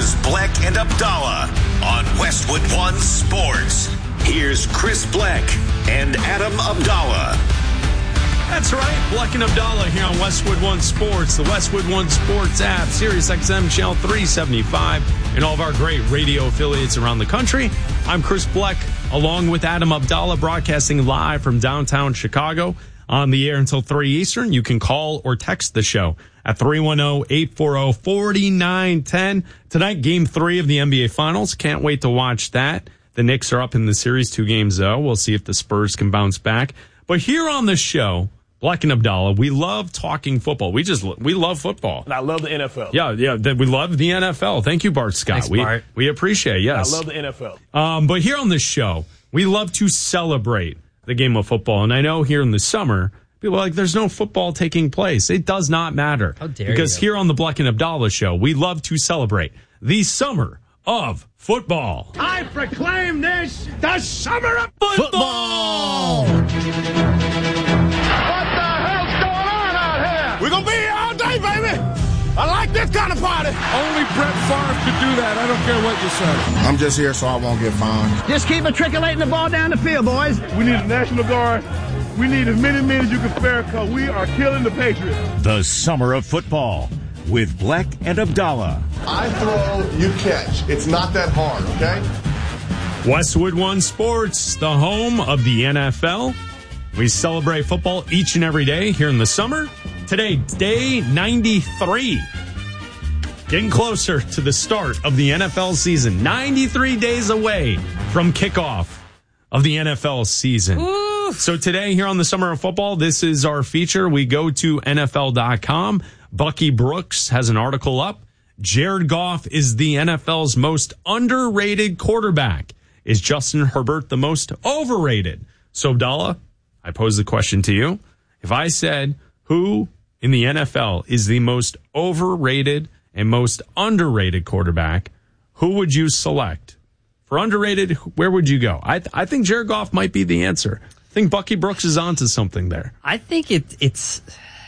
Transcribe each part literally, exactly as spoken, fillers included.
Here's Bleck and Abdallah on Westwood One Sports. Here's Chris Bleck and Adam Abdallah. That's right, Bleck and Abdallah here on Westwood One Sports, the Westwood One Sports app, Sirius X M Channel three seventy-five, and all of our great radio affiliates around the country. I'm Chris Bleck, along with Adam Abdallah, broadcasting live from downtown Chicago. On the air until three Eastern. You can call or text the show at three one zero, eight four zero, four nine one zero. Tonight, game three of the N B A Finals. Can't wait to watch that. The Knicks are up in the series, two games though. We'll see if the Spurs can bounce back. But here on the show, Bleck and Abdallah, we love talking football. We just, we love football. And I love the N F L. Yeah, yeah, we love the N F L. Thank you, Bart Scott. Thanks, we, Bart. we appreciate it, yes. I love the N F L. Um, but here on the show, we love to celebrate the game of football. And I know here in the summer, people are like, there's no football taking place. It does not matter. How dare because you? Here on the Bleck and Abdallah show, we love to celebrate the summer of football. I proclaim this the summer of Football! What the hell's going on out here? We're going to be here all day, baby. I like this kind of party. Only Brett Favre could do that. I don't care what you say. I'm just here so I won't get fined. Just keep matriculating the ball down the field, boys. We need a National Guard. We need as many men as you can spare because we are killing the Patriots. The summer of football with Bleck and Abdallah. I throw, you catch. It's not that hard, okay? Westwood One Sports, the home of the N F L. We celebrate football each and every day here in the summer. Today, day ninety-three. Getting closer to the start of the N F L season. ninety-three days away from kickoff of the N F L season. Ooh. So today here on the Summer of Football, this is our feature. We go to N F L dot com. Bucky Brooks has an article up. Jared Goff is the N F L's most underrated quarterback. Is Justin Herbert the most overrated? So, Abdallah, I pose the question to you. If I said who in the N F L is the most overrated and most underrated quarterback, who would you select? For underrated, where would you go? I th- I think Jared Goff might be the answer. I think Bucky Brooks is onto something there. I think it, it's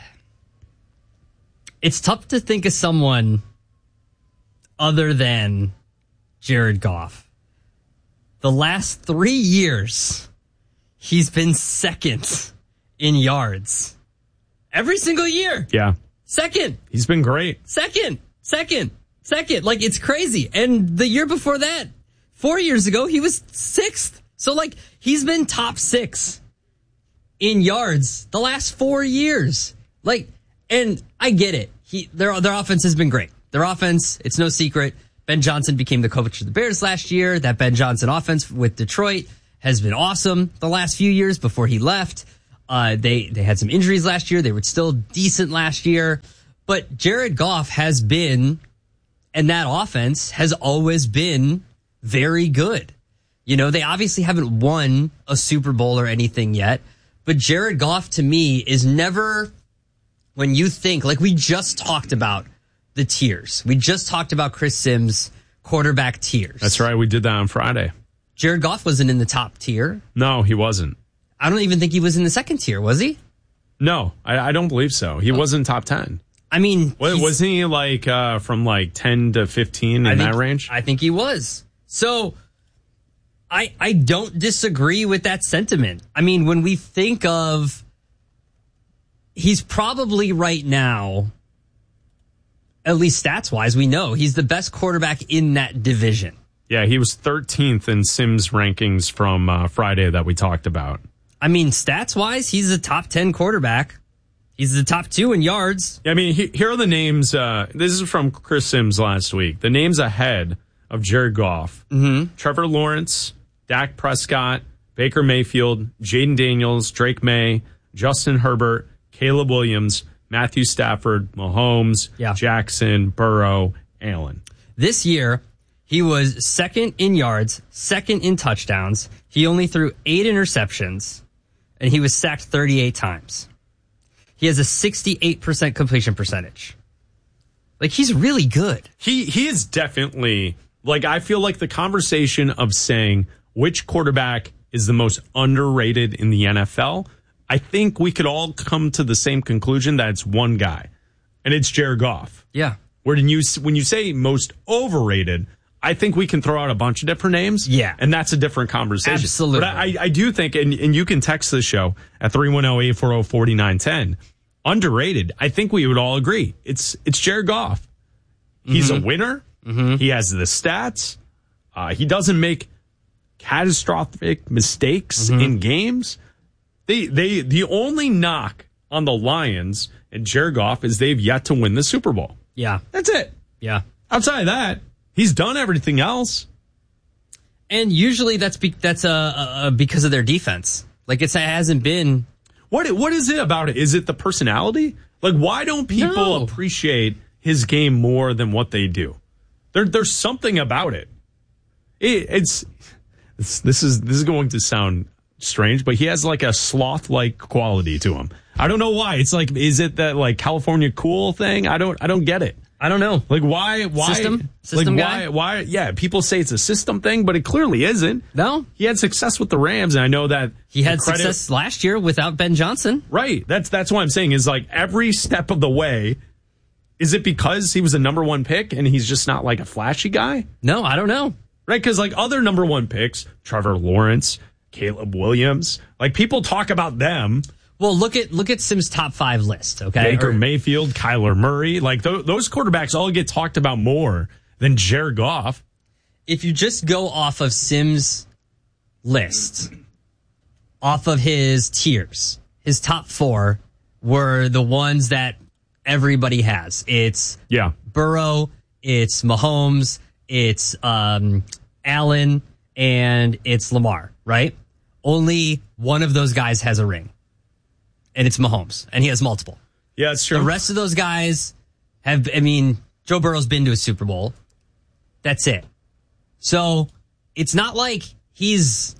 it's tough to think of someone other than Jared Goff. The last three years, he's been second in yards. Every single year. Yeah. Second. He's been great. Second. Second. Second. Like, it's crazy. And the year before that, four years ago, he was sixth. So, like, he's been top six in yards the last four years. Like, and I get it. He their their offense has been great. Their offense, it's no secret. Ben Johnson became the coach of the Bears last year. That Ben Johnson offense with Detroit has been awesome the last few years before he left. Uh, they, they had some injuries last year. They were still decent last year. But Jared Goff has been, and that offense has always been very good. You know, they obviously haven't won a Super Bowl or anything yet. But Jared Goff, to me, is never, when you think, like we just talked about the tiers. We just talked about Chris Sims' quarterback tiers. That's right. We did that on Friday. Jared Goff wasn't in the top tier. No, he wasn't. I don't even think he was in the second tier, was he? No, I, I don't believe so. He oh. wasn't top ten. I mean, what, wasn't he like uh, from like ten to fifteen in I that think, range? I think he was. So I I don't disagree with that sentiment. I mean, when we think of, he's probably right now, at least stats wise, we know he's the best quarterback in that division. Yeah, he was thirteenth in Sims rankings from uh, Friday that we talked about. I mean, stats-wise, he's a top ten quarterback. He's the top two in yards. I mean, he, here are the names. Uh, this is from Chris Sims last week. The names ahead of Jared Goff. Mm-hmm. Trevor Lawrence, Dak Prescott, Baker Mayfield, Jaden Daniels, Drake May, Justin Herbert, Caleb Williams, Matthew Stafford, Mahomes, yeah. Jackson, Burrow, Allen. This year, he was second in yards, second in touchdowns. He only threw eight interceptions, and he was sacked thirty-eight times. He has a sixty-eight percent completion percentage. Like, he's really good. He he is definitely, like, I feel like the conversation of saying which quarterback is the most underrated in the N F L, I think we could all come to the same conclusion that it's one guy, and it's Jared Goff. Yeah. When you when you say most overrated, I think we can throw out a bunch of different names. Yeah. And that's a different conversation. Absolutely. But I, I do think, and, and you can text the show at three one zero, eight four zero, four nine one zero. Underrated. I think we would all agree. It's it's Jared Goff. He's mm-hmm. a winner. Mm-hmm. He has the stats. Uh, he doesn't make catastrophic mistakes mm-hmm. in games. They they the only knock on the Lions and Jared Goff is they've yet to win the Super Bowl. Yeah. That's it. Yeah. Outside of that, he's done everything else. And usually that's be, that's uh, uh, because of their defense. Like it's, it hasn't been. What What is it about it? Is it the personality? Like, why don't people No. appreciate his game more than what they do? There, There's something about it. it it's, it's this is this is going to sound strange, but he has like a sloth-like quality to him. I don't know why. It's like, is it that like California cool thing? I don't I don't get it. I don't know. Like why why System? System like guy? why why yeah, people say it's a system thing, but it clearly isn't. No. He had success with the Rams, and I know that He had credit, success last year without Ben Johnson. Right. That's that's what I'm saying is like every step of the way. Is it because he was a number one pick and he's just not like a flashy guy? No, I don't know. Right, because like other number one picks, Trevor Lawrence, Caleb Williams, like people talk about them. Well, look at look at Sim's top five list, okay? Baker Or, Mayfield, Kyler Murray, like th- those quarterbacks all get talked about more than Jared Goff. if you just go off of Sim's list, off of his tiers, his top four were the ones that everybody has. It's yeah. Burrow, it's Mahomes, it's um, Allen, and it's Lamar, right? Only one of those guys has a ring, and it's Mahomes, and he has multiple. Yeah, it's true. The rest of those guys have, I mean, Joe Burrow's been to a Super Bowl. That's it. So it's not like he's,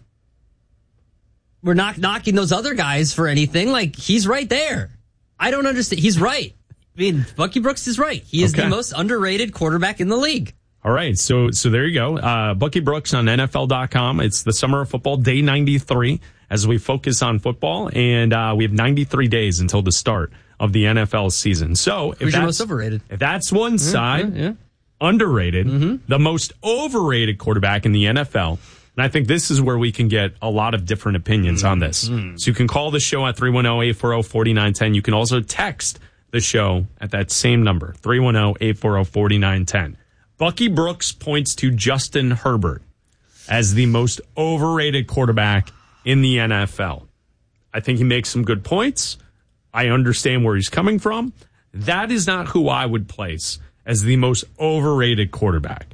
we're not knocking those other guys for anything. Like, he's right there. I don't understand. He's right. I mean, Bucky Brooks is right. He is okay. the most underrated quarterback in the league. All right. So, so there you go. Uh, Bucky Brooks on N F L dot com. It's the summer of football, day ninety-three, as we focus on football. And, uh, we have ninety-three days until the start of the N F L season. So if Who's your that's, most overrated? if that's one Yeah, side, yeah, yeah. underrated, Mm-hmm. the most overrated quarterback in the N F L. And I think this is where we can get a lot of different opinions mm-hmm. on this. Mm-hmm. So you can call the show at three one zero, eight four zero, four nine one zero. You can also text the show at that same number, three one zero, eight four zero, four nine one zero. Bucky Brooks points to Justin Herbert as the most overrated quarterback in the N F L. I think he makes some good points. I understand where he's coming from. That is not who I would place as the most overrated quarterback.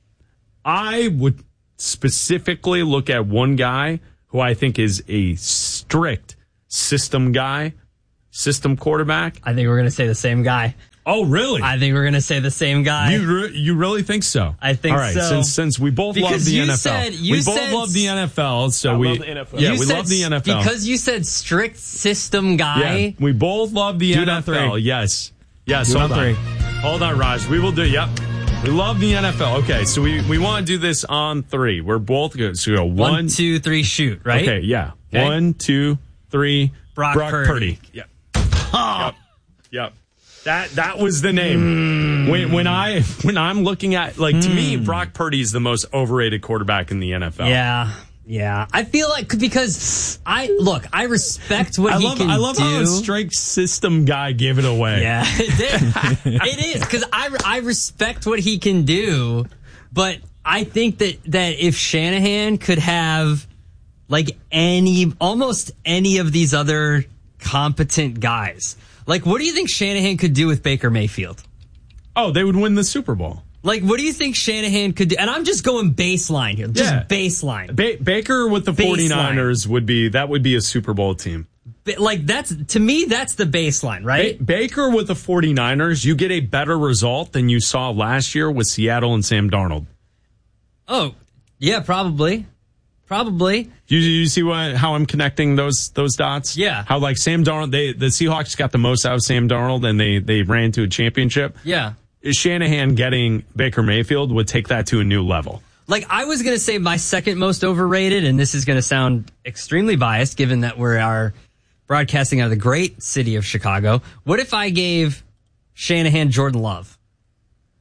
I would specifically look at one guy who I think is a strict system guy, system quarterback. I think we're going to say the same guy. Oh, really? I think we're going to say the same guy. You re- you really think so? I think so. All right, so. since since we both because love the you N F L. Said, you we both said, love the N F L, so I we love the N F L. Yeah, you we said, love the N F L. Because you said strict system guy. Yeah, we both love the Dude N F L. on three. Yes. Yes, Dude hold on on. three. Hold on, Raj. We will do yep. We love the N F L. Okay, so we, we want to do this on three. We're both good. So we go one, One, two, three, shoot, right? Okay, yeah. Okay. One, two, three. Brock, Brock Purdy. Purdy. Yep. Yep. Yep. That that was the name. Mm. When when I when I'm looking at like to mm. me, Brock Purdy is the most overrated quarterback in the N F L. Yeah. Yeah. I feel like because I look, I respect what I he love, can do. I love do. how a straight system guy gave it away. Yeah, it, it is because I, I respect what he can do, but I think that, that if Shanahan could have like any, almost any of these other competent guys, like what do you think Shanahan could do with Baker Mayfield? Oh, they would win the Super Bowl. Like, what do you think Shanahan could do? And I'm just going baseline here. Just yeah. baseline. Ba- Baker with the baseline. 49ers would be, that would be a Super Bowl team. Ba- like, that's, to me, that's the baseline, right? Ba- Baker with the 49ers, you get a better result than you saw last year with Seattle and Sam Darnold. Oh, yeah, probably. Probably. You, you see what, how I'm connecting those those dots? Yeah. How like Sam Darnold, they, the Seahawks got the most out of Sam Darnold and they, they ran to a championship. Yeah. Shanahan getting Baker Mayfield would take that to a new level. Like, I was going to say my second most overrated, and this is going to sound extremely biased given that we are broadcasting out of the great city of Chicago. What if I gave Shanahan Jordan Love?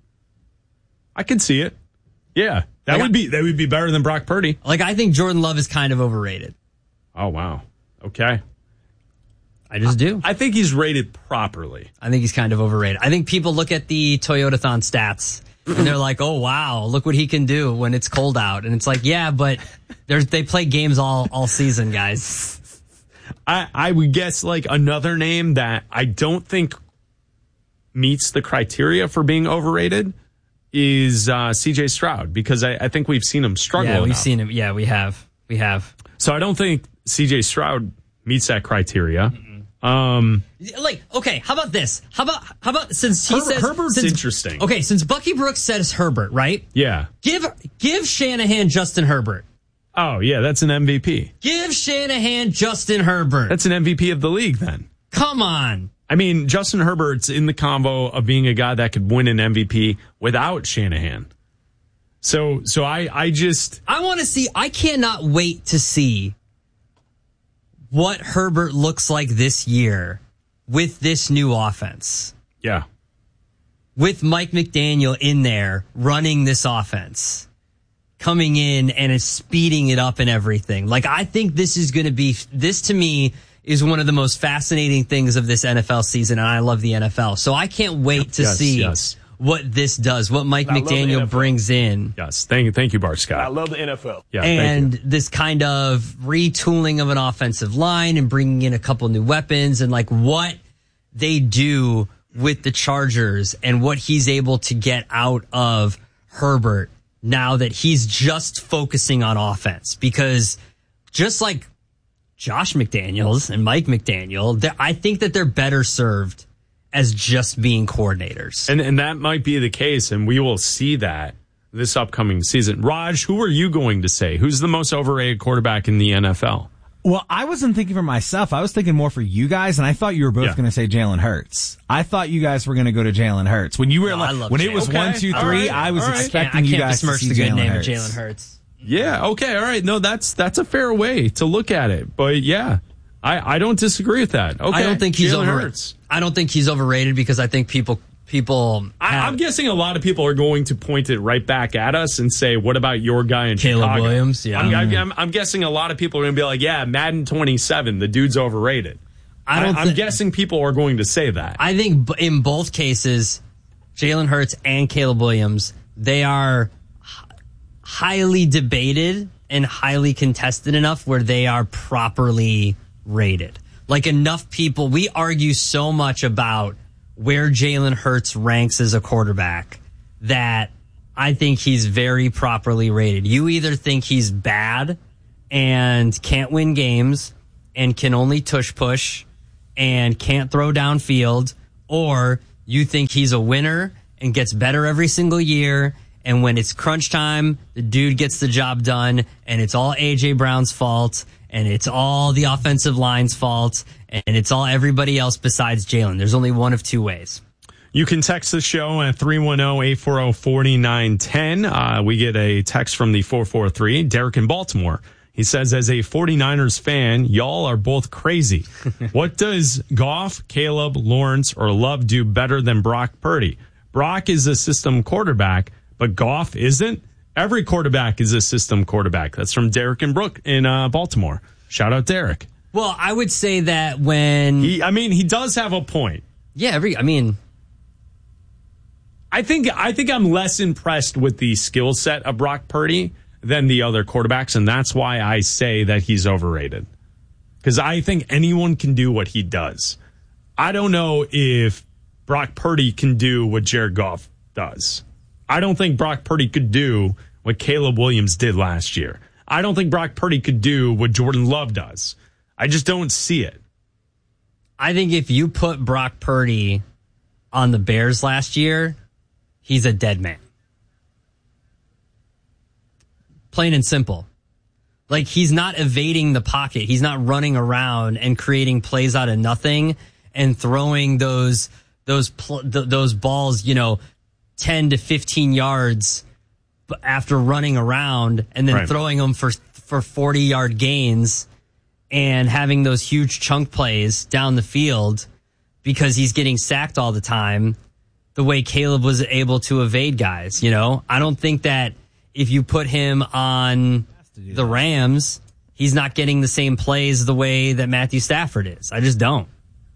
I could see it. Yeah, that like would I, be that would be better than Brock Purdy. Like, I think Jordan Love is kind of overrated. Oh, wow. Okay. I just do. I think he's rated properly. I think he's kind of overrated. I think people look at the Toyotathon stats and they're like, oh, wow, look what he can do when it's cold out. And it's like, yeah, but there's, they play games all, all season, guys. I, I would guess like another name that I don't think meets the criteria for being overrated is uh, C J Stroud, because I, I think we've seen him struggle Yeah, we've enough. seen him. Yeah, we have. We have. So I don't think C J Stroud meets that criteria. Um, like, okay, how about this? How about how about since he Her- says Herbert's since, interesting. Okay, since Bucky Brooks says Herbert, right? Yeah. Give give Shanahan Justin Herbert. Oh, yeah, that's an M V P. Give Shanahan Justin Herbert. That's an M V P of the league then. Come on. I mean, Justin Herbert's in the combo of being a guy that could win an M V P without Shanahan. So, so I, I just... I want to see, I cannot wait to see what Herbert looks like this year with this new offense. Yeah. With Mike McDaniel in there running this offense, coming in and is speeding it up and everything. Like, I think this is going to be, this to me is one of the most fascinating things of this N F L season, and I love the N F L. So I can't wait to yes, see yes. what this does, what Mike I love the N McDaniel F L. brings in. Yes. Thank you. Thank you, Bart Scott. I love the N F L. Yeah, and thank you. this kind of retooling of an offensive line and bringing in a couple new weapons and like what they do with the Chargers and what he's able to get out of Herbert now that he's just focusing on offense. Because just like Josh McDaniels and Mike McDaniel, they're- I think that they're better served as just being coordinators. And and that might be the case, and we will see that this upcoming season. Raj, who are you going to say? Who's the most overrated quarterback in the N F L? Well, I wasn't thinking for myself. I was thinking more for you guys, and I thought you were both Yeah. going to say Jalen Hurts. I thought you guys were going to go to Jalen Hurts. When you were No, I like, love when it Jalen. was Okay. one, two, All three, right. I was All right. expecting I can't you guys to besmirch see the good Jalen name Hurts. of Jalen Hurts. Yeah, okay, all right. No, that's that's a fair way to look at it. But yeah, I, I don't disagree with that. Okay, I don't think he's Jalen over. Hurts. I don't think he's overrated because I think people people. I, have- I'm guessing a lot of people are going to point it right back at us and say, "What about your guy in Caleb Chicago?" Williams, yeah. I'm, I'm, I'm guessing a lot of people are going to be like, "Yeah, Madden twenty-seven, the dude's overrated." I don't. I, I'm thi- guessing people are going to say that. I think b- in both cases, Jalen Hurts and Caleb Williams, they are h- highly debated and highly contested enough where they are properly rated. Like enough people, we argue so much about where Jalen Hurts ranks as a quarterback that I think he's very properly rated. You either think he's bad and can't win games and can only tush push and can't throw downfield, or you think he's a winner and gets better every single year, and when it's crunch time, the dude gets the job done, and it's all A J Brown's fault, and it's all the offensive line's fault, and it's all everybody else besides Jalen. There's only one of two ways. You can text the show at three one zero, eight four zero, four nine one zero. Uh, we get a text from the four four three, Derek in Baltimore. He says, as a 49ers fan, y'all are both crazy. What does Goff, Caleb, Lawrence, or Love do better than Brock Purdy? Brock is a system quarterback, but Goff isn't. Every quarterback is a system quarterback. That's from Derek and Brook in uh, Baltimore. Shout out Derek. Well, I would say that when He, I mean, he does have a point. yeah, every I mean, I think I think I'm less impressed with the skill set of Brock Purdy than the other quarterbacks, and that's why I say that he's overrated. Because I think anyone can do what he does. I don't know if Brock Purdy can do what Jared Goff does. I don't think Brock Purdy could do what Caleb Williams did last year. I don't think Brock Purdy could do what Jordan Love does. I just don't see it. I think if you put Brock Purdy on the Bears last year, he's a dead man. Plain and simple. Like, he's not evading the pocket. He's not running around and creating plays out of nothing and throwing those those pl- th- those balls, you know, ten to fifteen yards after running around and then Right. throwing them for for forty-yard gains and having those huge chunk plays down the field because he's getting sacked all the time. the way Caleb was able to evade guys, you know? I don't think that if you put him on the Rams, he's not getting the same plays the way that Matthew Stafford is. I just don't.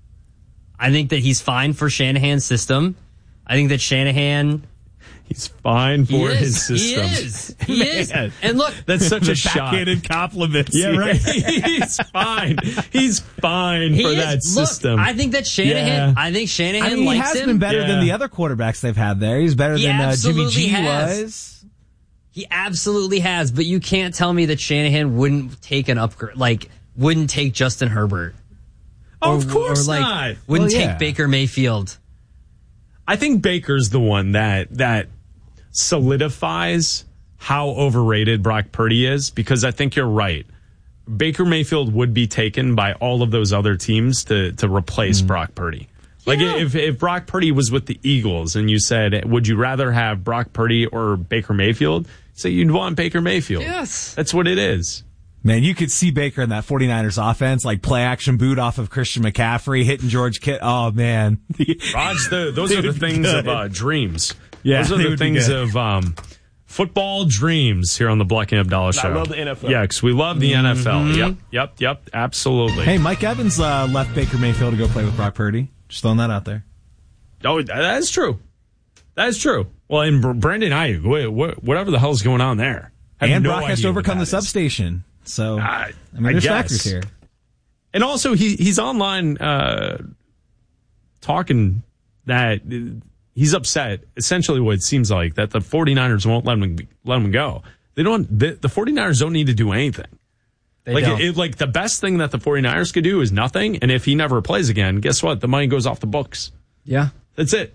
I think that he's fine for Shanahan's system. I think that Shanahan... He's fine for his system. He is. He is. And look, that's such a shot. Backhanded compliments. Yeah, right. He's fine. He's fine he for is. that Look, system. I think that Shanahan. Yeah. I think Shanahan I mean, likes him. He has been better yeah. than the other quarterbacks they've had there. He's better he than uh, Jimmy G has. was. He absolutely has. But you can't tell me that Shanahan wouldn't take an upgrade. Like wouldn't take Justin Herbert. Oh, or, of course or like, not. Wouldn't well, yeah. take Baker Mayfield. I think Baker's the one that that. solidifies how overrated Brock Purdy is, because I think you're right. Baker Mayfield would be taken by all of those other teams to to replace mm. Brock Purdy. Like yeah. if if Brock Purdy was with the Eagles and you said, would you rather have Brock Purdy or Baker Mayfield? So you'd want Baker Mayfield. Yes. That's what it is. Man, you could see Baker in that 49ers offense, like play action boot off of Christian McCaffrey, hitting George Kittle. Oh, man. Raj, the, those are the things good. of uh, dreams. Yeah, those are the things of um, football dreams here on the Black and Abdallah show. I love the N F L. Yeah, because we love the mm-hmm. N F L. Yep, yep, yep, absolutely. Hey, Mike Evans uh, left Baker Mayfield to go play with Brock Purdy. Just throwing that out there. Oh, that is true. That is true. Well, and Brandon Ayuk, whatever the hell's going on there. And no Brock has to overcome the is. substation. So, I, I mean, there's I factors here. And also, he he's online uh, talking that he's upset, essentially what it seems like, that the 49ers won't let him, let him go. They don't. The, the 49ers don't need to do anything. They like, don't. It, like the best thing that the 49ers could do is nothing, and if he never plays again, guess what? The money goes off the books. Yeah. That's it.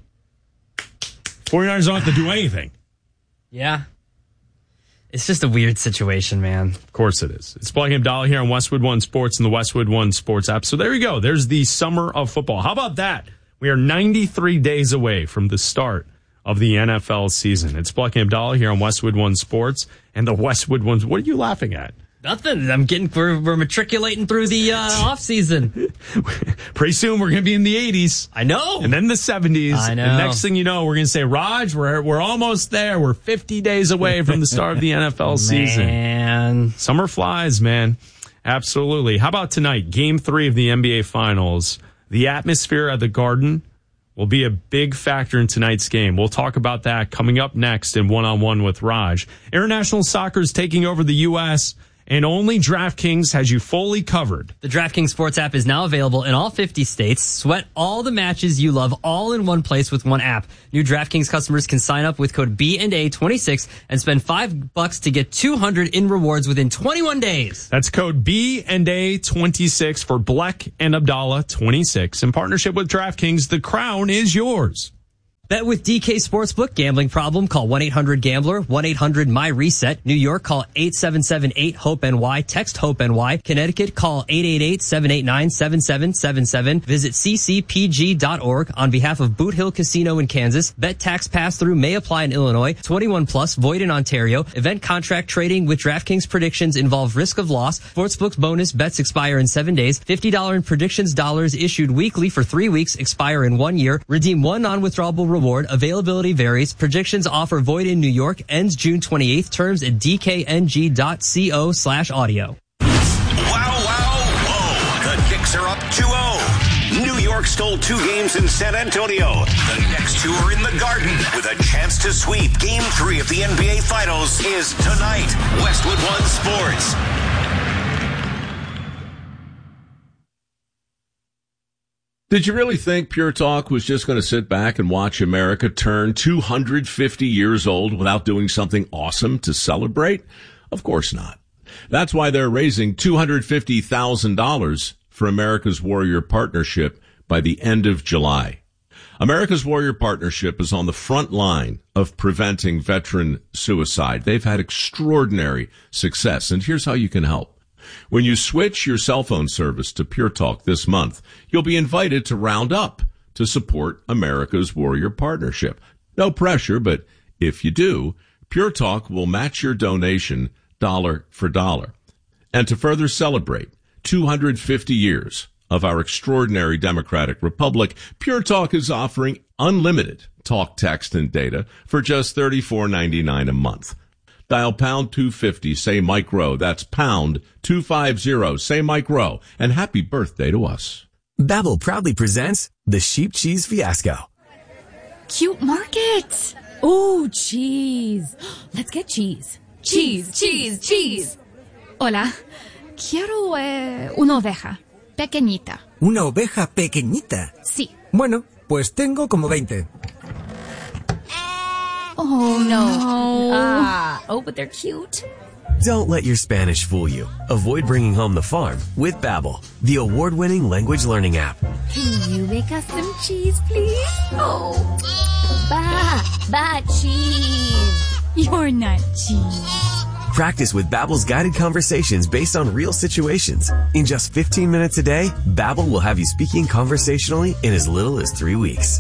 49ers don't have to do anything. Yeah. It's just a weird situation, man. Of course it is. It's Black and Abdallah here on Westwood One Sports and the Westwood One Sports app. So there you go. There's the summer of football. How about that? We are ninety-three days away from the start of the N F L season. It's Black and Abdallah here on Westwood One Sports and the Westwood Ones. What are you laughing at? Nothing. I'm getting, we're, we're matriculating through the uh, off season. Pretty soon we're going to be in the eighties. I know. And then the seventies. I know. And next thing you know, we're going to say, Raj, we're, we're almost there. We're fifty days away from the start of the N F L season. Man. Summer flies, man. Absolutely. How about tonight? Game three of the N B A Finals. The atmosphere at the Garden will be a big factor in tonight's game. We'll talk about that coming up next in One-on-One with Raj. International soccer is taking over the U S, and only DraftKings has you fully covered. The DraftKings Sports app is now available in all fifty states. Sweat all the matches you love all in one place with one app. New DraftKings customers can sign up with code B and A twenty-six and spend five bucks to get two hundred in rewards within twenty-one days. That's code B and A twenty-six for Black and Abdallah twenty-six. In partnership with DraftKings, the crown is yours. Bet with D K Sportsbook. Gambling problem? Call one eight hundred gambler, one eight hundred my reset. New York, call eight seven seven eight hope N Y. Text HOPE-NY. Connecticut, call eight eight eight seven eight nine seven seven seven seven. Visit c c p g dot org on behalf of Boot Hill Casino in Kansas. Bet tax pass-through may apply in Illinois. twenty-one plus, void in Ontario. Event contract trading with DraftKings predictions involve risk of loss. Sportsbook's bonus bets expire in seven days. fifty dollars in predictions dollars issued weekly for three weeks, expire in one year. Redeem one non-withdrawable reward. Availability varies. Predictions offer void in New York. Ends June twenty-eighth. Terms at d k n g dot co slash audio. Wow, wow, whoa. The Knicks are up two oh. New York stole two games in San Antonio. The next two are in the Garden with a chance to sweep. Game three of the N B A Finals is tonight. Westwood One Sports. Did you really think Pure Talk was just going to sit back and watch America turn two hundred fifty years old without doing something awesome to celebrate? Of course not. That's why they're raising two hundred fifty thousand dollars for America's Warrior Partnership by the end of July. America's Warrior Partnership is on the front line of preventing veteran suicide. They've had extraordinary success, and here's how you can help. When you switch your cell phone service to Pure Talk this month, you'll be invited to round up to support America's Warrior Partnership. No pressure, but if you do, Pure Talk will match your donation dollar for dollar. And to further celebrate two hundred fifty years of our extraordinary democratic republic, Pure Talk is offering unlimited talk, text, and data for just thirty-four ninety-nine a month. Dial pound two fifty, say Mike Rowe. That's pound two fifty, say Mike Rowe. And happy birthday to us. Babbel proudly presents the Sheep Cheese Fiasco. Cute market. Ooh, cheese. Let's get cheese. Cheese, cheese, cheese. Hola. Quiero eh, una oveja. Pequeñita. ¿Una oveja pequeñita? Sí. Bueno, pues tengo como veinte. Oh, no. Ah. Oh, but they're cute. Don't let your Spanish fool you. Avoid bringing home the farm with Babbel, the award-winning language learning app. Can you make us some cheese, please? Oh. Ba, ba, cheese. You're not cheese. Practice with Babbel's guided conversations based on real situations. In just fifteen minutes a day, Babbel will have you speaking conversationally in as little as three weeks.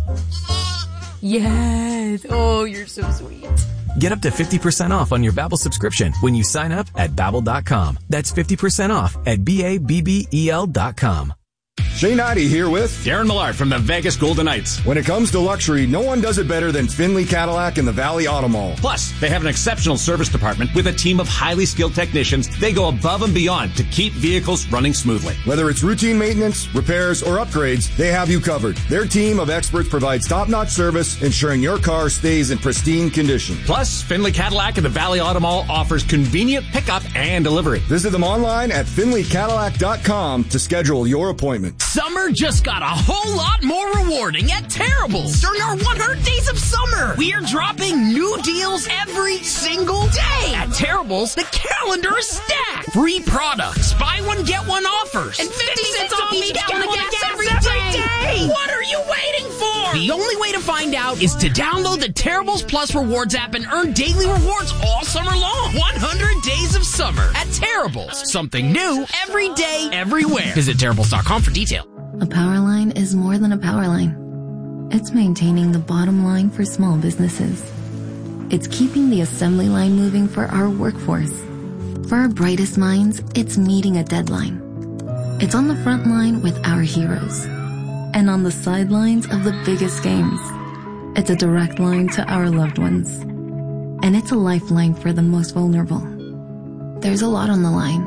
Yes. Oh, you're so sweet. Get up to fifty percent off on your Babbel subscription when you sign up at Babbel dot com. That's fifty percent off at B A B B E L dot com. Shane Ivey here with Darren Millard from the Vegas Golden Knights. When it comes to luxury, no one does it better than Finley Cadillac and the Valley Auto Mall. Plus, they have an exceptional service department with a team of highly skilled technicians. They go above and beyond to keep vehicles running smoothly. Whether it's routine maintenance, repairs, or upgrades, they have you covered. Their team of experts provides top-notch service, ensuring your car stays in pristine condition. Plus, Finley Cadillac and the Valley Auto Mall offers convenient pickup and delivery. Visit them online at finley cadillac dot com to schedule your appointment. Summer just got a whole lot more rewarding at Terrible's during our one hundred days of summer. We are dropping new deals every single day. At Terrible's, the calendar is stacked. Free products, buy one, get one offers, and fifty cents off each gallon of gas every day. What are you waiting for? The only way to find out is to download the Terrible's Plus Rewards app and earn daily rewards all summer long. one hundred days of summer at Terrible's. Something new every day, everywhere. Visit Terrible's dot com for details. A power line is more than a power line. It's maintaining the bottom line for small businesses. It's keeping the assembly line moving for our workforce. For our brightest minds, it's meeting a deadline. It's on the front line with our heroes. And on the sidelines of the biggest games. It's a direct line to our loved ones. And it's a lifeline for the most vulnerable. There's a lot on the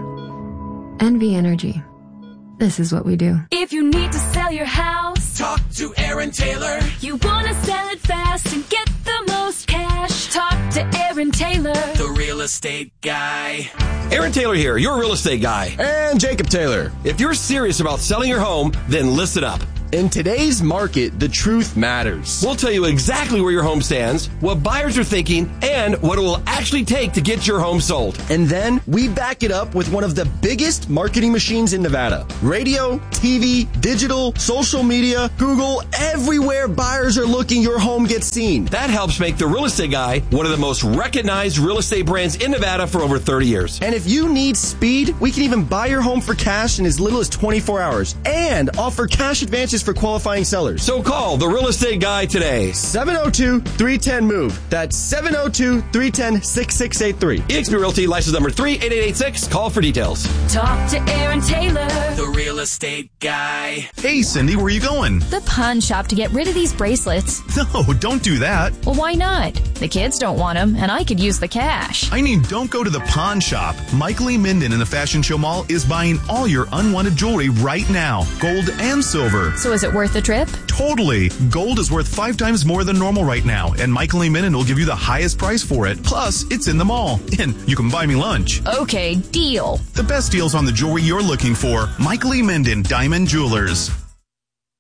line. N V Energy. This is what we do. If you need to sell your house, talk to Aaron Taylor. You want to sell it fast and get the most cash, talk to Aaron Taylor, the real estate guy. Aaron Taylor here, your real estate guy. And Jacob Taylor. If you're serious about selling your home, then listen up. In today's market, the truth matters. We'll tell you exactly where your home stands, what buyers are thinking, and what it will actually take to get your home sold. And then we back it up with one of the biggest marketing machines in Nevada. Radio, T V, digital, social media, Google, everywhere buyers are looking, your home gets seen. That helps make The Real Estate Guy one of the most recognized real estate brands in Nevada for over thirty years. And if you need speed, we can even buy your home for cash in as little as twenty-four hours and offer cash advances for qualifying sellers. So call The Real Estate Guy today. seven oh two, three one oh, MOVE. That's seven oh two, three one oh, six six eight three. eXp Realty, license number three eight eight eight six. Call for details. talk to Aaron Taylor, the real estate guy. Hey, Cindy, where are you going? The pawn shop to get rid of these bracelets. No, don't do that. Well, why not? The kids don't want them, and I could use the cash. I mean, don't go to the pawn shop. Mike Lee Minden in the Fashion Show Mall is buying all your unwanted jewelry right now, gold and silver. So is it worth the trip? Totally. Gold is worth five times more than normal right now, and Mike Lee Minden will give you the highest price for it. Plus, it's in the mall, and you can buy me lunch. Okay, deal. The best deals on the jewelry you're looking for. Mike Lee Minden, Diamond Jewelers.